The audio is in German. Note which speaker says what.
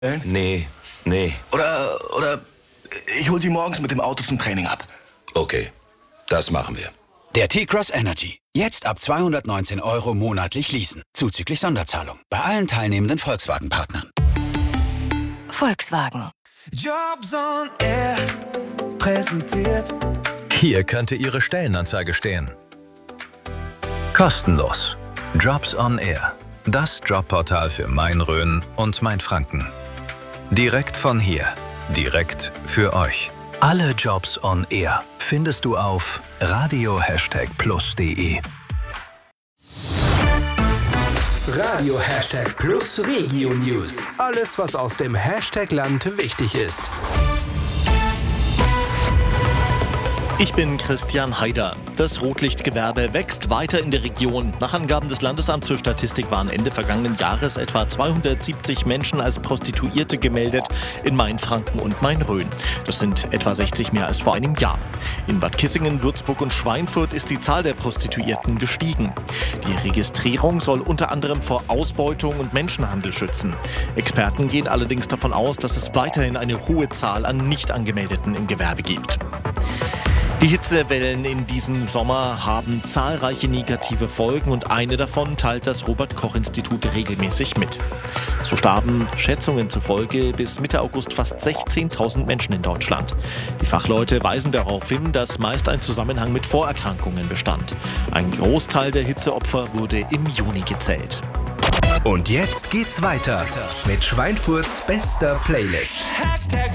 Speaker 1: Nee.
Speaker 2: Oder ich hol Sie morgens mit dem Auto zum Training ab.
Speaker 1: Okay, das machen wir.
Speaker 3: Der T-Cross Energy. Jetzt ab 219 € monatlich leasen. Zuzüglich Sonderzahlung. Bei allen teilnehmenden Volkswagen-Partnern.
Speaker 4: Volkswagen.
Speaker 5: Jobs on Air präsentiert.
Speaker 6: Hier könnte Ihre Stellenanzeige stehen. Kostenlos. Jobs on Air. Das Jobportal für Main-Rhön und Main-Franken. Direkt von hier. Direkt für euch. Alle Jobs on Air findest du auf radio+de.
Speaker 7: Radio #Plus Regio News. Alles, was aus dem Hashtag-Land wichtig ist.
Speaker 8: Ich bin Christian Haider. Das Rotlichtgewerbe wächst weiter in der Region. Nach Angaben des Landesamts für Statistik waren Ende vergangenen Jahres etwa 270 Menschen als Prostituierte gemeldet in Main-Franken und Main-Rhön. Das sind etwa 60 mehr als vor einem Jahr. In Bad Kissingen, Würzburg und Schweinfurt ist die Zahl der Prostituierten gestiegen. Die Registrierung soll unter anderem vor Ausbeutung und Menschenhandel schützen. Experten gehen allerdings davon aus, dass es weiterhin eine hohe Zahl an Nicht-Angemeldeten im Gewerbe gibt. Die Hitzewellen in diesem Sommer haben zahlreiche negative Folgen und eine davon teilt das Robert-Koch-Institut regelmäßig mit. So starben Schätzungen zufolge bis Mitte August fast 16.000 Menschen in Deutschland. Die Fachleute weisen darauf hin, dass meist ein Zusammenhang mit Vorerkrankungen bestand. Ein Großteil der Hitzeopfer wurde im Juni gezählt.
Speaker 7: Und jetzt geht's weiter mit Schweinfurts bester Playlist.